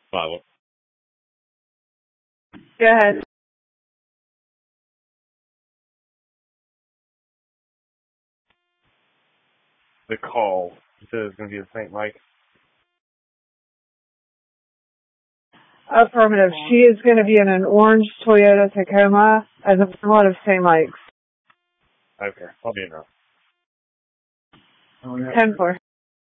Follow. Go ahead. The call. You said it's going to be a St. Mike. Affirmative. She is going to be in an orange Toyota Tacoma as a lot of St. Mike's. Okay, I'll be in there. 10-4.